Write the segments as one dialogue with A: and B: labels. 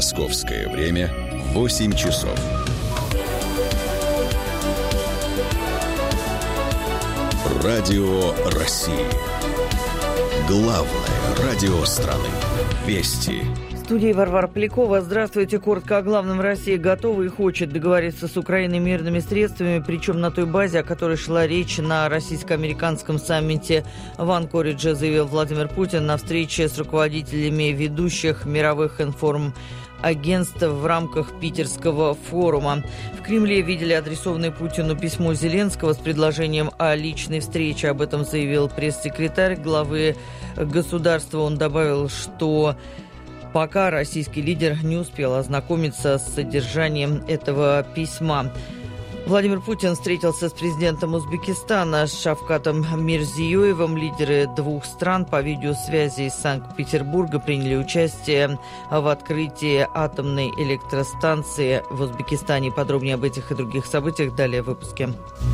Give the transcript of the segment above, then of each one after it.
A: Московское время 8 часов. Радио России. Главное радио страны. Вести.
B: В студии Варвара Полякова. Здравствуйте. Коротко о главном. Россия готова и хочет договориться с Украиной мирными средствами, причем на той базе, о которой шла речь на российско-американском саммите в Анкоридже, заявил Владимир Путин на встрече с руководителями ведущих мировых информагентств в рамках Питерского форума. В Кремле видели адресованное Путину письмо Зеленского с предложением о личной встрече. Об этом заявил пресс-секретарь главы государства. Он добавил, что пока российский лидер не успел ознакомиться с содержанием этого письма. Владимир Путин встретился с президентом Узбекистана Шавкатом Мирзиёевым. Лидеры двух стран по видеосвязи из Санкт-Петербурга приняли участие в открытии атомной электростанции в Узбекистане. Подробнее об этих и других событиях далее в выпуске.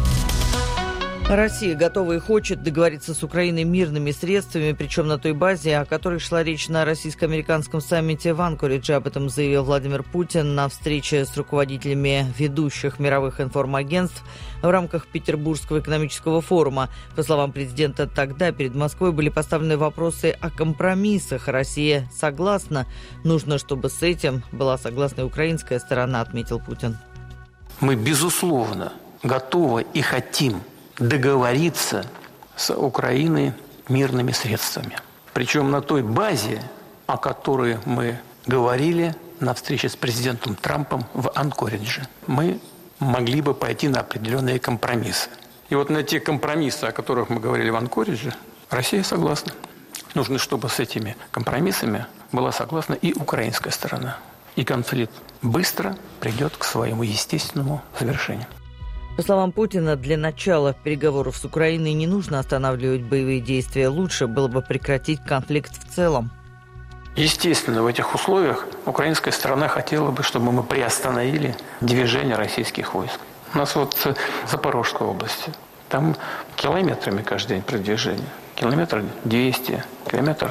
B: Россия готова и хочет договориться с Украиной мирными средствами, причем на той базе, о которой шла речь на российско-американском саммите в Анкоридже. Об этом заявил Владимир Путин на встрече с руководителями ведущих мировых информагентств в рамках Петербургского экономического форума. По словам президента, тогда перед Москвой были поставлены вопросы о компромиссах. Россия согласна. Нужно, чтобы с этим была согласна и украинская сторона, отметил Путин.
C: Мы, безусловно, готовы и хотим договориться с Украиной мирными средствами. Причем на той базе, о которой мы говорили на встрече с президентом Трампом в Анкоридже. Мы могли бы пойти на определенные компромиссы. И вот на те компромиссы, о которых мы говорили в Анкоридже, Россия согласна. Нужно, чтобы с этими компромиссами была согласна и украинская сторона. И конфликт быстро придет к своему естественному завершению.
B: По словам Путина, для начала переговоров с Украиной не нужно останавливать боевые действия. Лучше было бы прекратить конфликт в целом.
C: Естественно, в этих условиях украинская сторона хотела бы, чтобы мы приостановили движение российских войск. У нас вот в Запорожской области, там километрами каждый день продвижение. Километр 200, километр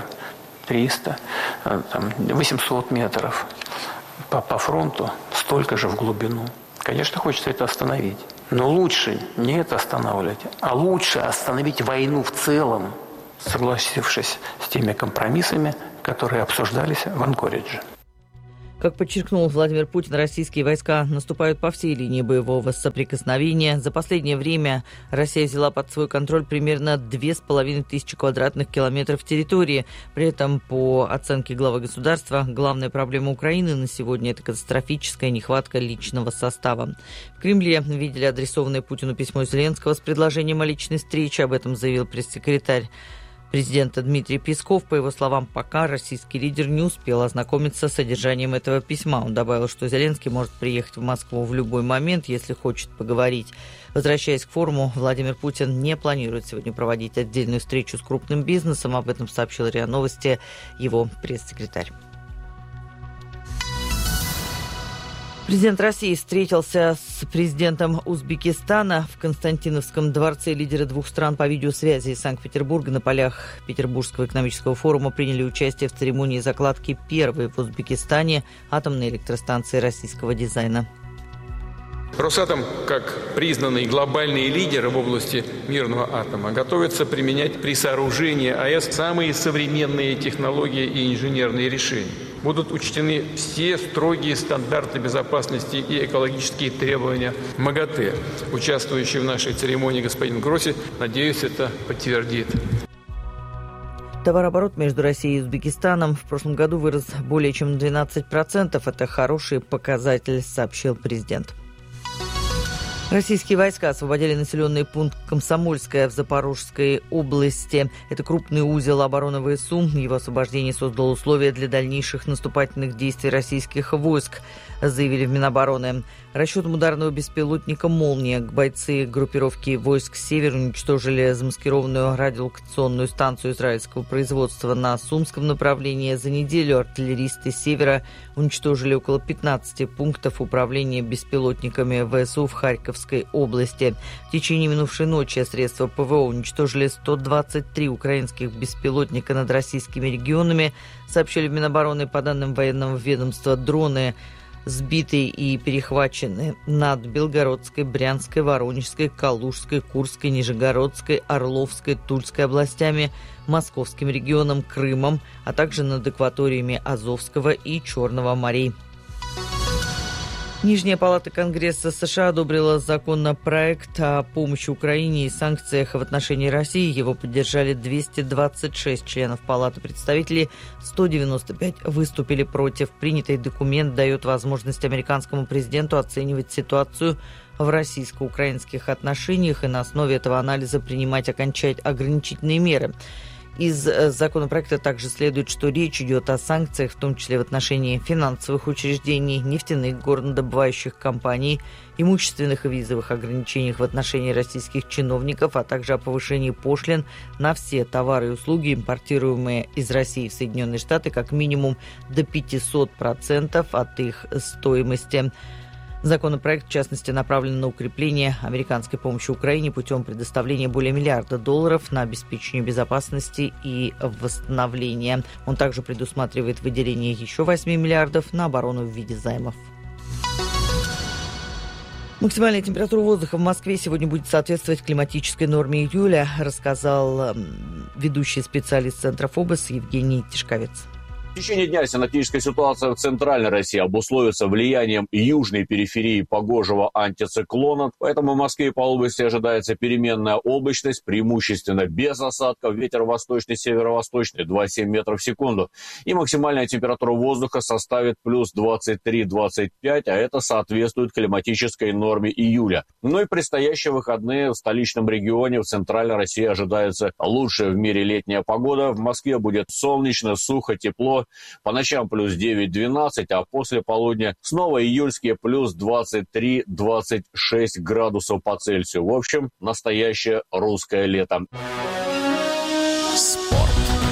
C: 300, там 800 метров по фронту, столько же в глубину. Конечно, хочется это остановить. Но лучше не это останавливать, а лучше остановить войну в целом, согласившись с теми компромиссами, которые обсуждались в Анкоридже.
B: Как подчеркнул Владимир Путин, российские войска наступают по всей линии боевого соприкосновения. За последнее время Россия взяла под свой контроль примерно 2500 квадратных километров территории. При этом, по оценке главы государства, главная проблема Украины на сегодня – это катастрофическая нехватка личного состава. В Кремле видели адресованное Путину письмо Зеленского с предложением о личной встрече. Об этом заявил пресс-секретарь президента Дмитрий Песков. По его словам, пока российский лидер не успел ознакомиться с содержанием этого письма. Он добавил, что Зеленский может приехать в Москву в любой момент, если хочет поговорить. Возвращаясь к форуму, Владимир Путин не планирует сегодня проводить отдельную встречу с крупным бизнесом. Об этом сообщил РИА Новости его пресс-секретарь. Президент России встретился с президентом Узбекистана в Константиновском дворце. Лидеры двух стран по видеосвязи из Санкт-Петербурга на полях Петербургского экономического форума приняли участие в церемонии закладки первой в Узбекистане атомной электростанции российского дизайна.
D: Росатом, как признанный глобальный лидер в области мирного атома, готовится применять при сооружении АЭС самые современные технологии и инженерные решения. Будут учтены все строгие стандарты безопасности и экологические требования МАГАТЭ. Участвующий в нашей церемонии господин Гросси, надеюсь, это подтвердит.
B: Товарооборот между Россией и Узбекистаном в прошлом году вырос более чем на 12%. Это хороший показатель, сообщил президент. Российские войска освободили населенный пункт Комсомольское в Запорожской области. Это крупный узел обороны ВСУ. Его освобождение создало условия для дальнейших наступательных действий российских войск, заявили в Минобороны. Расчетом ударного беспилотника «Молния» бойцы группировки войск «Север» уничтожили замаскированную радиолокационную станцию израильского производства на Сумском направлении. За неделю артиллеристы «Севера» уничтожили около 15 пунктов управления беспилотниками ВСУ в Харьковской Кемеровской области. В течение минувшей ночи средства ПВО уничтожили 123 украинских беспилотника над российскими регионами, сообщили в Минобороны. По данным военного ведомства, дроны сбиты и перехвачены над Белгородской, Брянской, Воронежской, Калужской, Курской, Нижегородской, Орловской, Тульской областями, Московским регионом, Крымом, а также над акваториями Азовского и Черного морей. Нижняя палата Конгресса США одобрила законопроект о помощи Украине и санкциях в отношении России. Его поддержали 226 членов Палаты представителей, 195 выступили против. Принятый документ дает возможность американскому президенту оценивать ситуацию в российско-украинских отношениях и на основе этого анализа принимать ограничительные меры. Из законопроекта также следует, что речь идет о санкциях, в том числе в отношении финансовых учреждений, нефтяных горнодобывающих компаний, имущественных и визовых ограничениях в отношении российских чиновников, а также о повышении пошлин на все товары и услуги, импортируемые из России в Соединенные Штаты, как минимум до 500% от их стоимости. Законопроект, в частности, направлен на укрепление американской помощи Украине путем предоставления более $1 миллиарда на обеспечение безопасности и восстановления. Он также предусматривает выделение еще 8 миллиардов на оборону в виде займов. Максимальная температура воздуха в Москве сегодня будет соответствовать климатической норме июля, рассказал ведущий специалист Центра ФОБОС Евгений Тишковец.
E: В течение дня синоптическая ситуация в центральной России обусловится влиянием южной периферии погожего антициклона. Поэтому в Москве и по области ожидается переменная облачность, преимущественно без осадков. Ветер восточный, северо-восточный 2,7 метров в секунду. И максимальная температура воздуха составит плюс 23-25, а это соответствует климатической норме июля. Ну и предстоящие выходные в столичном регионе, в центральной России ожидается лучшая в мире летняя погода. В Москве будет солнечно, сухо, тепло. По ночам плюс 9-12, а после полудня снова июльские плюс 23-26 градусов по Цельсию. В общем, настоящее русское лето.
A: Спорт.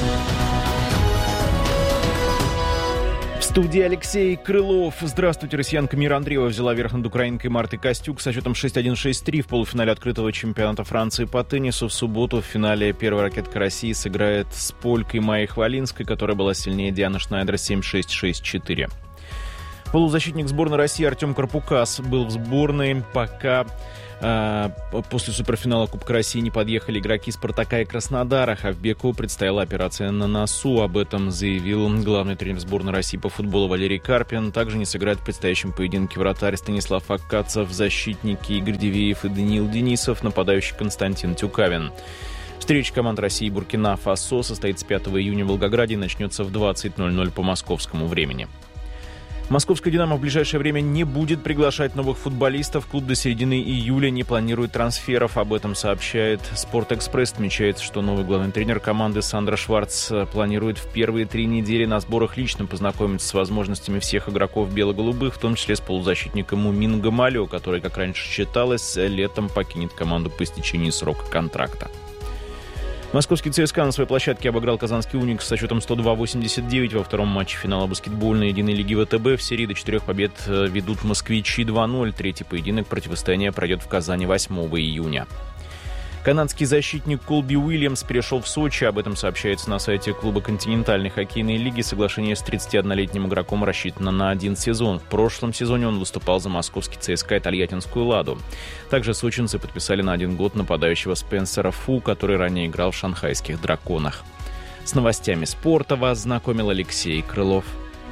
F: В студии Алексей Крылов. Здравствуйте. Россиянка Мира Андреева взяла верх над украинкой Мартой Костюк со счетом 6-1, 6-3 в полуфинале открытого чемпионата Франции по теннису. В субботу в финале первая ракетка России сыграет с полькой Майей Хвалинской, которая была сильнее Дианы Шнайдер 7-6, 6-4. Полузащитник сборной России Артем Карпукас был в сборной, пока после суперфинала Кубка России не подъехали игроки «Спартака» и Краснодара. Хавбеку предстояла операция на носу. Об этом заявил главный тренер сборной России по футболу Валерий Карпин. Также не сыграет в предстоящем поединке вратарь Станислав Аккацев, защитники Игорь Дивеев и Даниил Денисов, нападающий Константин Тюкавин. Встреча команд России и Буркина-Фасо состоится 5 июня в Волгограде и начнется в 20:00 по московскому времени. Московская «Динамо» в ближайшее время не будет приглашать новых футболистов. Клуб до середины июля не планирует трансферов. Об этом сообщает «Спортэкспресс». Отмечается, что новый главный тренер команды Сандро Шварц планирует в первые 3 недели на сборах лично познакомиться с возможностями всех игроков бело-голубых, в том числе с полузащитником Мумин Гамалио, который, как раньше считалось, летом покинет команду по истечении срока контракта. Московский ЦСКА на своей площадке обыграл казанский «Уникс» со счетом 102-89 во втором матче финала баскетбольной единой лиги ВТБ. В серии до 4 побед ведут москвичи 2-0. Третий поединок противостояния пройдет в Казани 8 июня. Канадский защитник Колби Уильямс перешел в Сочи. Об этом сообщается на сайте клуба континентальной хоккейной лиги. Соглашение с 31-летним игроком рассчитано на 1 сезон. В прошлом сезоне он выступал за московский ЦСКА и тольяттинскую «Ладу». Также сочинцы подписали на 1 год нападающего Спенсера Фу, который ранее играл в шанхайских «Драконах». С новостями спорта вас знакомил Алексей Крылов.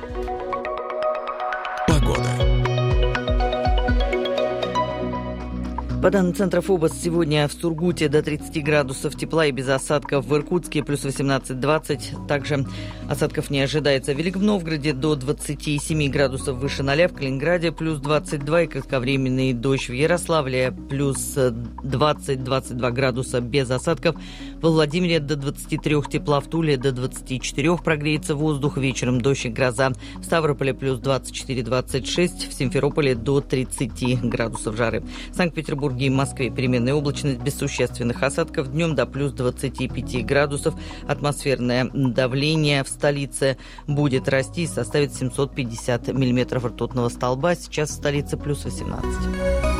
A: Погода.
B: По данным Центра ФОБОС, сегодня в Сургуте до 30 градусов тепла и без осадков. В Иркутске плюс 18-20. Также осадков не ожидается. В Великом Новгороде до 27 градусов выше 0. В Калининграде плюс 22 и кратковременный дождь. В Ярославле плюс 20-22 градуса без осадков. Во Владимире до 23 тепла. В Туле до 24 прогреется воздух. Вечером дождь и гроза. В Ставрополе плюс 24-26. В Симферополе до 30 градусов жары. В Санкт-Петербурге и Москве переменная облачность без существенных осадков. Днем до плюс 25 градусов. Атмосферное давление в столице будет расти и составит 750 миллиметров ртутного столба. Сейчас в столице плюс 18.